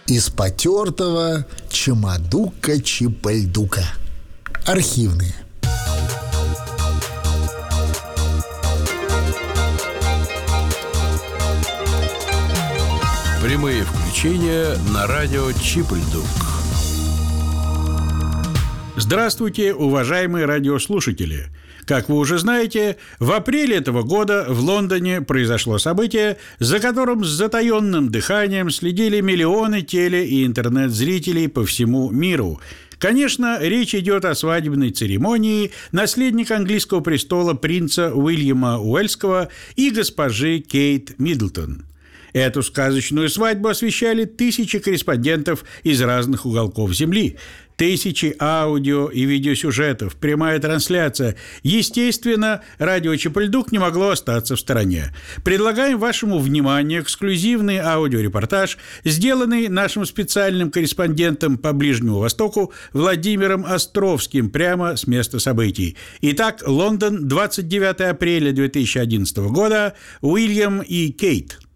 Из потертого Чимадука-Чипальдука. Архивные. Прямые включения на радио Чипальдук. Здравствуйте, уважаемые радиослушатели! Как вы уже знаете, в апреле этого года в Лондоне произошло событие, за которым с затаенным дыханием следили миллионы теле- и интернет-зрителей по всему миру. Конечно, речь идет о свадебной церемонии наследника английского престола принца Уильяма Уэльского и госпожи Кейт Миддлтон. Эту сказочную свадьбу освещали тысячи корреспондентов из разных уголков Земли. Тысячи аудио- и видеосюжетов, прямая трансляция. Естественно, радио Чипальдук не могло остаться в стороне. Предлагаем вашему вниманию эксклюзивный аудиорепортаж, сделанный нашим специальным корреспондентом по Ближнему Востоку Владимиром Островским прямо с места событий. Итак, Лондон, 29 апреля 2011 года. Уильям и Кейт.